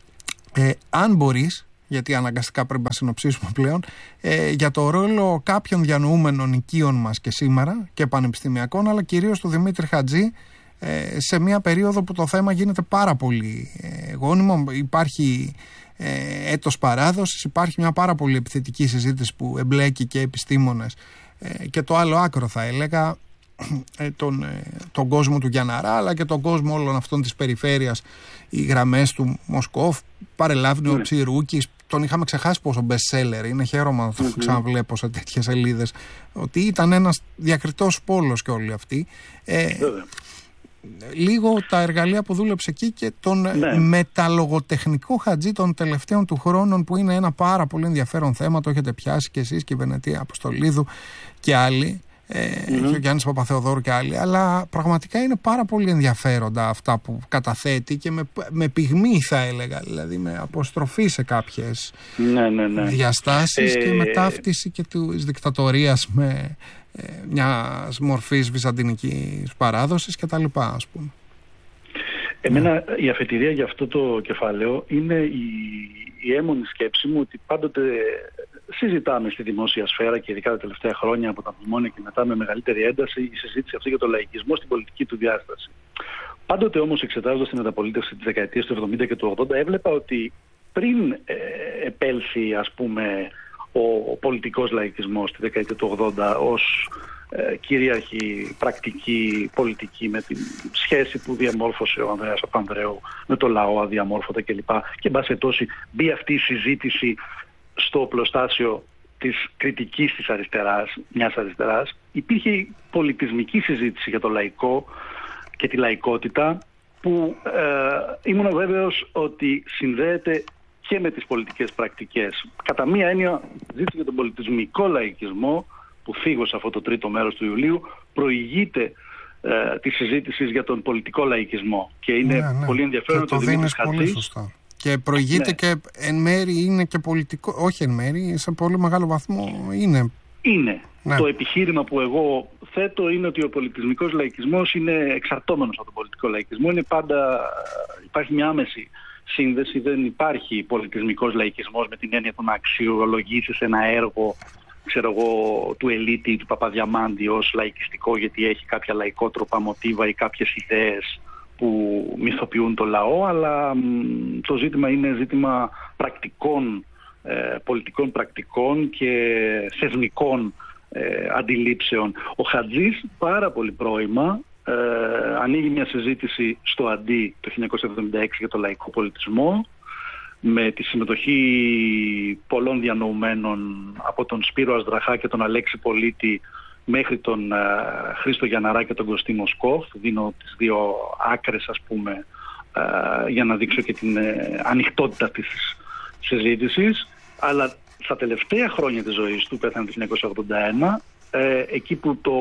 [SPEAKER 1] Ε, αν μπορείς, γιατί αναγκαστικά πρέπει να συνοψίσουμε πλέον, ε, για το ρόλο κάποιων διανοούμενων οικείων μας και σήμερα και πανεπιστημιακών, αλλά κυρίως του Δημήτρη Χατζή, ε, σε μια περίοδο που το θέμα γίνεται πάρα πολύ ε, γόνιμο. Υπάρχει ε, έτος παράδοσης, υπάρχει μια πάρα πολύ επιθετική συζήτηση που εμπλέκει και επιστήμονες ε, και το άλλο άκρο θα έλεγα, ε, τον, ε, τον κόσμο του Γιανναρά, αλλά και τον κόσμο όλων αυτών της περιφέρειας, οι γραμμές του Μοσκόφ, παρελάβει ο Ψιρούκης. Τον είχαμε ξεχάσει πόσο best seller είναι, χαίρομαι να το mm-hmm. ξαναβλέπω σε τέτοιες σελίδες, ότι ήταν ένας διακριτός πόλος και όλοι αυτοί. Ε, λίγο τα εργαλεία που δούλεψε εκεί και τον ναι. μεταλλογοτεχνικό Χατζή των τελευταίων του χρόνων, που είναι ένα πάρα πολύ ενδιαφέρον θέμα, το έχετε πιάσει και εσείς και η Βενετία Αποστολίδου και άλλοι, ε, mm-hmm. και ο Γιάννης Παπαθεοδόρου και άλλοι, αλλά πραγματικά είναι πάρα πολύ ενδιαφέροντα αυτά που καταθέτει και με, με πυγμή θα έλεγα, δηλαδή με αποστροφή σε κάποιες ναι, ναι, ναι. διαστάσεις ε... και με ταύτιση και της δικτατορίας με ε, μια μορφής βυζαντινικής παράδοσης και τα λοιπά, ας πούμε.
[SPEAKER 2] Εμένα ναι. η αφετηρία για αυτό το κεφάλαιο είναι η, η έμμονη σκέψη μου ότι πάντοτε συζητάμε στη δημόσια σφαίρα και ειδικά τα τελευταία χρόνια από τα μνημόνια και μετά με μεγαλύτερη ένταση η συζήτηση αυτή για τον λαϊκισμό στην πολιτική του διάσταση. Πάντοτε όμως, εξετάζοντας την μεταπολίτευση της δεκαετίας του εβδομήντα και του ογδόντα, έβλεπα ότι πριν ε, επέλθει ας πούμε ο, ο πολιτικός λαϊκισμός στη δεκαετία του ογδόντα ως ε, κυρίαρχη πρακτική πολιτική, με τη σχέση που διαμόρφωσε ο Ανδρέας Παπανδρέου με το λαό αδιαμόρφωτα κλπ. Και εν πάση περιπτώσει μπει αυτή η συζήτηση στο οπλοστάσιο της κριτικής της αριστεράς, μιας αριστεράς. Υπήρχε πολιτισμική συζήτηση για το λαϊκό και τη λαϊκότητα που ε, ήμουν βέβαιος ότι συνδέεται και με τις πολιτικές πρακτικές. Κατά μία έννοια, ζήτηση για τον πολιτισμικό λαϊκισμό που φύγω σε αυτό το τρίτο μέρος του Ιουλίου προηγείται ε, της συζήτησης για τον πολιτικό λαϊκισμό και είναι ναι, ναι. πολύ ενδιαφέρον
[SPEAKER 1] και το δίνεις πολύ σωστά. Και προηγείται ναι. και εν μέρη είναι και πολιτικό, όχι εν μέρη, σε πολύ μεγάλο βαθμό είναι.
[SPEAKER 2] Είναι. Ναι. Το επιχείρημα που εγώ θέτω είναι ότι ο πολιτισμικός λαϊκισμός είναι εξαρτώμενος από τον πολιτικό λαϊκισμό. Είναι πάντα, υπάρχει μια άμεση σύνδεση, δεν υπάρχει πολιτισμικός λαϊκισμός με την έννοια του να αξιολογήσεις ένα έργο, ξέρω εγώ, του Ελίτη ή του Παπαδιαμάντη ως λαϊκιστικό γιατί έχει κάποια λαϊκότροπα μοτίβα ή κάποιες ιδέες που μυθοποιούν το λαό, αλλά μ, το ζήτημα είναι ζήτημα πρακτικών, ε, πολιτικών πρακτικών και θεσμικών ε, αντιλήψεων. Ο Χατζής πάρα πολύ πρώιμα ε, ανοίγει μια συζήτηση στο Αντί το χίλια εννιακόσια εβδομήντα έξι για το λαϊκό πολιτισμό, με τη συμμετοχή πολλών διανοουμένων από τον Σπύρο Ασδραχά και τον Αλέξη Πολίτη μέχρι τον uh, Χρήστο Γιανναρά και τον Κωστή Μοσκόφ. Δίνω τις δύο άκρες ας πούμε uh, για να δείξω και την uh, ανοιχτότητα της συζήτησης. Αλλά στα τελευταία χρόνια της ζωής του, πέθανε το χίλια εννιακόσια ογδόντα ένα, uh, εκεί που το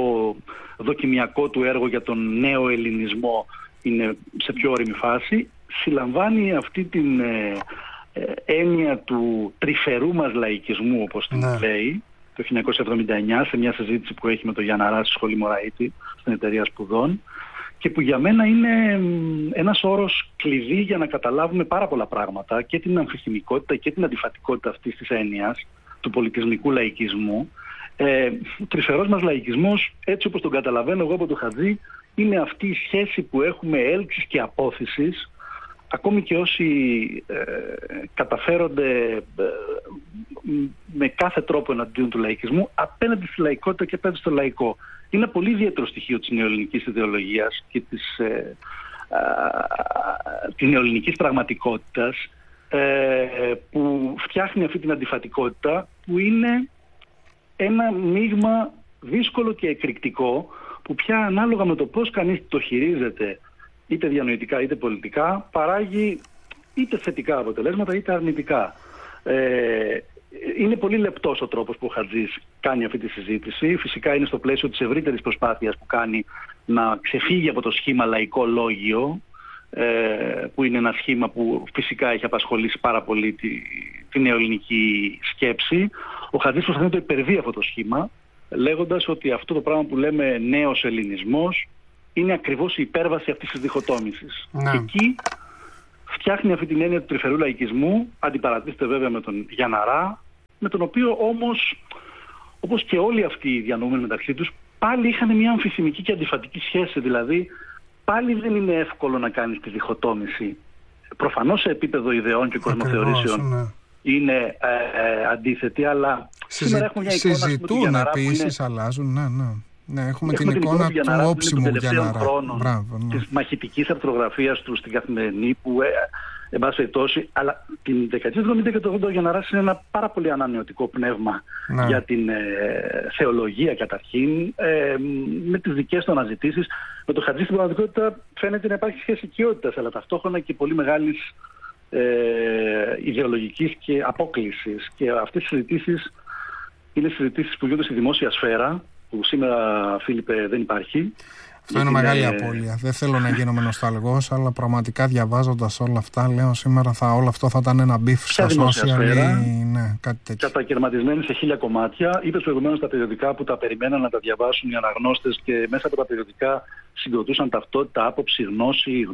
[SPEAKER 2] δοκιμιακό του έργο για τον νέο ελληνισμό είναι σε πιο όριμη φάση, συλλαμβάνει αυτή την uh, uh, έννοια του τρυφερού μας λαϊκισμού, όπως την ναι. λέει, το χίλια εννιακόσια εβδομήντα εννιά σε μια συζήτηση που έχει με τον Γιανναρά στη Σχολή Μωραήτη, στην Εταιρεία Σπουδών, και που για μένα είναι ένας όρος κλειδί για να καταλάβουμε πάρα πολλά πράγματα, και την αμφιχημικότητα και την αντιφατικότητα αυτής της έννοιας του πολιτισμικού λαϊκισμού. Ε, ο τρυφερός μας λαϊκισμός, έτσι όπως τον καταλαβαίνω εγώ από τον Χατζή, είναι αυτή η σχέση που έχουμε έλξης και απόθυσης, ακόμη και όσοι ε, καταφέρονται ε, με κάθε τρόπο εναντίον του λαϊκισμού, απέναντι στη λαϊκότητα και απέναντι στο λαϊκό. Είναι ένα πολύ ιδιαίτερο στοιχείο της νεοελληνικής ιδεολογίας και της, ε, ε, της νεοελληνικής πραγματικότητας, ε, που φτιάχνει αυτή την αντιφατικότητα, που είναι ένα μείγμα δύσκολο και εκρηκτικό, που πια ανάλογα με το πώς κανείς το χειρίζεται, είτε διανοητικά είτε πολιτικά, παράγει είτε θετικά αποτελέσματα είτε αρνητικά. Ε, είναι πολύ λεπτός ο τρόπος που ο Χατζής κάνει αυτή τη συζήτηση. Φυσικά είναι στο πλαίσιο της ευρύτερης προσπάθειας που κάνει να ξεφύγει από το σχήμα λαϊκό λόγιο, ε, που είναι ένα σχήμα που φυσικά έχει απασχολήσει πάρα πολύ τη, τη νεοελληνική σκέψη. Ο Χατζής προσπαθεί να το υπερβεί αυτό το σχήμα, λέγοντας ότι αυτό το πράγμα που λέμε νέος ελληνισμός είναι ακριβώς η υπέρβαση αυτής της διχοτόμησης. Ναι. Εκεί φτιάχνει αυτή την έννοια του τρυφερού λαϊκισμού, αντιπαρατίθεται βέβαια με τον Γιανναρά, με τον οποίο όμως, όπως και όλοι αυτοί οι διανοούμενοι μεταξύ τους, πάλι είχαν μια αμφιθυμική και αντιφατική σχέση. Δηλαδή, πάλι δεν είναι εύκολο να κάνεις τη διχοτόμηση. Προφανώς σε επίπεδο ιδεών και κοσμοθεωρήσεων ναι. είναι ε, ε, αντίθετη, αλλά
[SPEAKER 1] Συζη...
[SPEAKER 2] σήμερα έχουμε μια εικόνα...
[SPEAKER 1] Συζητούν επίσης, είναι... αλλάζουν, ναι, ναι. Ναι, έχουμε, έχουμε την εικόνα την του όψιμου Γιανναρά.
[SPEAKER 2] Μπράβο, ναι. Της μαχητικής αρθρογραφίας του στην Καθημερινή που, ε, εν πάση περιπτώσει, αλλά την δεκαετία του εβδομήντα και το ογδόντα ο Γιανναράς είναι ένα πάρα πολύ ανανεωτικό πνεύμα ναι. για την ε, θεολογία καταρχήν, ε, με τις δικές του αναζητήσεις. Με το Χατζή στην πραγματικότητα φαίνεται να υπάρχει σχέση οικειότητας, αλλά ταυτόχρονα και πολύ μεγάλης ε, ιδεολογικής και απόκλησης. Και αυτές οι συζητήσεις είναι συζητήσεις που γίνονται στη δημόσια σφαίρα, που σήμερα, Φίλιππε, δεν υπάρχει.
[SPEAKER 1] Αυτό είναι μεγάλη απώλεια. Δεν θέλω να γίνομαι νοσταλγός, αλλά πραγματικά διαβάζοντας όλα αυτά, λέω σήμερα θα, όλο αυτό θα ήταν ένα μπιφ στα social ή ναι, κάτι τέτοιο.
[SPEAKER 2] Κατακαιρματισμένοι σε χίλια κομμάτια. Είπες προηγουμένως τα περιοδικά που τα περιμέναν να τα διαβάσουν οι αναγνώστες και μέσα από τα περιοδικά συγκροτούσαν ταυτότητα, άποψη, γνώση,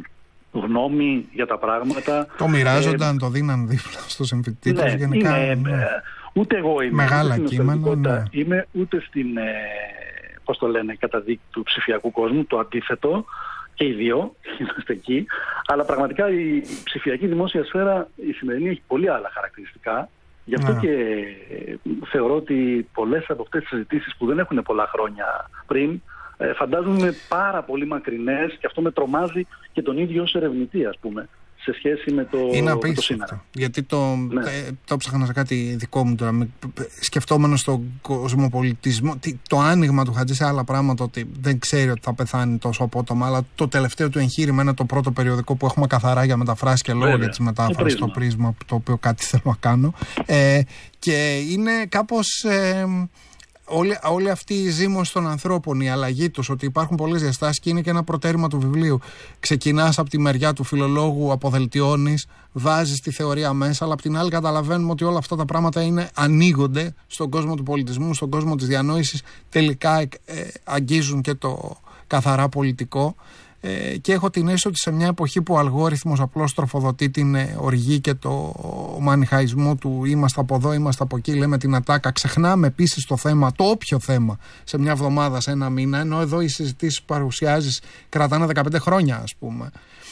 [SPEAKER 2] γνώμη για τα πράγματα.
[SPEAKER 1] Το μοιράζονταν, ε, το δίναν δίπλα στους εμφυτήτρους
[SPEAKER 2] ναι,
[SPEAKER 1] γενικά.
[SPEAKER 2] Είναι, ναι. Ούτε εγώ είμαι.
[SPEAKER 1] Μεγάλα κείμενα. Ναι.
[SPEAKER 2] Είμαι ούτε στην, ε, πώς το λένε, καταδίκη του ψηφιακού κόσμου, το αντίθετο, και οι δύο είμαστε εκεί. Αλλά πραγματικά η ψηφιακή δημόσια σφαίρα, η σημερινή, έχει πολύ άλλα χαρακτηριστικά. Γι' αυτό ναι. και ε, θεωρώ ότι πολλές από αυτές τις συζητήσεις που δεν έχουν πολλά χρόνια πριν, ε, φαντάζομαι πάρα πολύ μακρινές, και αυτό με τρομάζει και τον ίδιο ως ερευνητή, ας πούμε, σε σχέση με το,
[SPEAKER 1] είναι
[SPEAKER 2] με το σήμερα.
[SPEAKER 1] Γιατί το, ναι. ε, το ψάχνα σε κάτι δικό μου τώρα, σκεφτόμενο στον κοσμοπολιτισμό, το άνοιγμα του Χατζή σε άλλα πράγματα, ότι δεν ξέρει ότι θα πεθάνει τόσο απότομα, αλλά το τελευταίο του εγχείρημα είναι το πρώτο περιοδικό που έχουμε καθαρά για μεταφράσεις και λόγω για τις μετάφρασεις, το πρίσμα, το οποίο κάτι θέλω να κάνω. Ε, και είναι κάπως... Ε, Όλη, όλη αυτή η ζήμωση των ανθρώπων, η αλλαγή τους, ότι υπάρχουν πολλές διαστάσεις και είναι και ένα προτέρημα του βιβλίου. Ξεκινάς από τη μεριά του φιλολόγου, αποδελτιώνεις, βάζεις τη θεωρία μέσα, αλλά από την άλλη καταλαβαίνουμε ότι όλα αυτά τα πράγματα είναι, ανοίγονται στον κόσμο του πολιτισμού, στον κόσμο της διανόησης, τελικά ε, αγγίζουν και το καθαρά πολιτικό. Ε, και έχω την αίσθηση ότι σε μια εποχή που ο αλγόριθμος απλώς τροφοδοτεί την ε, οργή και το μανιχαϊσμό του είμαστε από εδώ, είμαστε από εκεί, λέμε την ατάκα, ξεχνάμε επίσης το θέμα, το όποιο θέμα, σε μια εβδομάδα, σε ένα μήνα, ενώ εδώ οι συζητήσεις που παρουσιάζεις κρατάνε δεκαπέντε χρόνια, ας πούμε.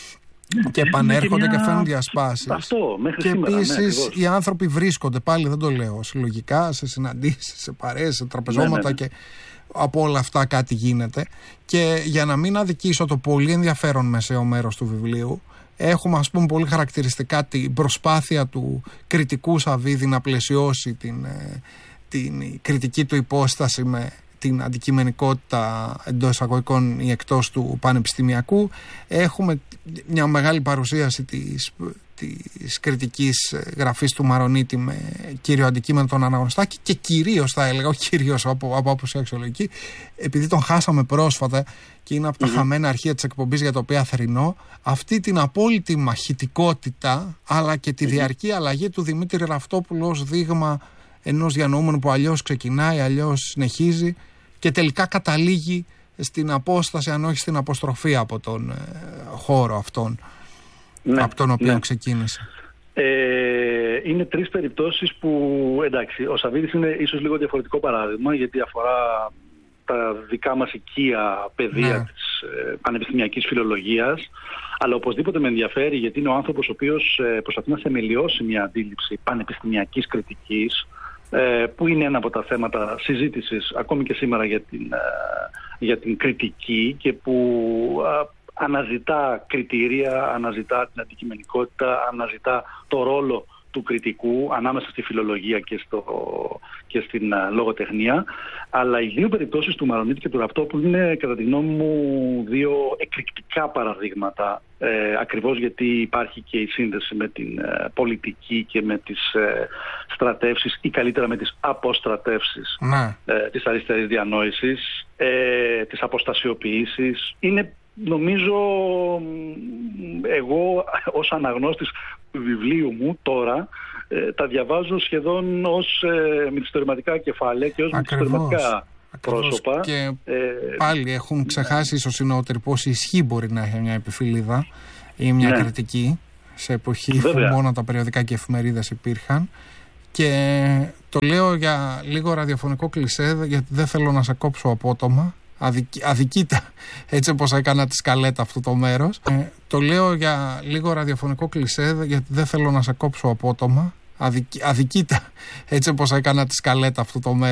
[SPEAKER 1] Και επανέρχονται και, μια... και φέρνουν διασπάσεις.
[SPEAKER 2] Αυτό, μέχρι
[SPEAKER 1] και
[SPEAKER 2] σήμερα,
[SPEAKER 1] επίσης
[SPEAKER 2] ναι,
[SPEAKER 1] οι άνθρωποι βρίσκονται, πάλι δεν το λέω συλλογικά, σε συναντήσεις, σε παρέες, σε τραπεζώματα ναι, ναι. και από όλα αυτά κάτι γίνεται. Και για να μην αδικήσω το πολύ ενδιαφέρον μεσαίο μέρος του βιβλίου, έχουμε ας πούμε πολύ χαρακτηριστικά την προσπάθεια του κριτικού Σαββίδη να πλαισιώσει την, την κριτική του υπόσταση με την αντικειμενικότητα εντός εισαγωγικών ή εκτός του πανεπιστημιακού. Έχουμε μια μεγάλη παρουσίαση της, της κριτικής γραφής του Μαρονίτη με κύριο αντικείμενο τον Αναγνωστάκη και κυρίως θα έλεγα, όχι κυρίως από, από άποψη αξιολογική, επειδή τον χάσαμε πρόσφατα και είναι από τα mm-hmm. χαμένα αρχεία της εκπομπής για το οποίο θρηνώ, αυτή την απόλυτη μαχητικότητα αλλά και τη mm-hmm. διαρκή αλλαγή του Δημήτρη Ραυτόπουλου ως δείγμα ενός διανοούμενου που αλλιώς ξεκινάει, αλλιώς συνεχίζει και τελικά καταλήγει στην απόσταση, αν όχι στην αποστροφή από τον ε, χώρο αυτόν, ναι, από τον οποίο ναι. ξεκίνησε.
[SPEAKER 2] Ε, είναι τρεις περιπτώσεις που, εντάξει, ο Σαββίδης είναι ίσως λίγο διαφορετικό παράδειγμα, γιατί αφορά τα δικά μας οικία πεδία ναι. της ε, πανεπιστημιακής φιλολογίας, αλλά οπωσδήποτε με ενδιαφέρει, γιατί είναι ο άνθρωπος ο οποίος ε, προσπαθεί να θεμελιώσει μια αντίληψη πανεπιστημιακής κριτικής, που είναι ένα από τα θέματα συζήτησης ακόμη και σήμερα για την, για την κριτική και που αναζητά κριτήρια, αναζητά την αντικειμενικότητα, αναζητά το ρόλο του κριτικού ανάμεσα στη φιλολογία και, στο, και στην λογοτεχνία. Αλλά οι δύο περιπτώσεις του Μαρονίτη και του Ραυτόπουλου είναι κατά τη γνώμη μου δύο εκρηκτικά παραδείγματα, ε, ακριβώς γιατί υπάρχει και η σύνδεση με την ε, πολιτική και με τις ε, στρατεύσεις ή καλύτερα με τις αποστρατεύσεις ε, της αριστερής διανόησης, ε, της αποστασιοποιήσεις. Είναι νομίζω εγώ ως αναγνώστης του βιβλίου μου τώρα ε, τα διαβάζω σχεδόν ως ε, μυθιστορηματικά κεφάλαια και ως μυθιστορηματικά πρόσωπα.
[SPEAKER 1] Και
[SPEAKER 2] ε,
[SPEAKER 1] πάλι έχουν ξεχάσει ίσως οι νεότεροι πόση ισχύ μπορεί να έχει μια επιφυλίδα ή μια ναι. κριτική σε εποχή Βέβαια. που μόνο τα περιοδικά και εφημερίδες υπήρχαν. Και το λέω για λίγο ραδιοφωνικό κλισέ, γιατί δεν θέλω να σε κόψω απότομα. αδικ, αδικήτα έτσι όπως έκανα τη σκαλέτα αυτό το μέρος. Ε, το λέω για λίγο ραδιοφωνικό κλισέ, γιατί δεν θέλω να σε κόψω απότομα. Αδικ, αδικήτα έτσι όπως έκανα τη σκαλέτα αυτό το μέρος.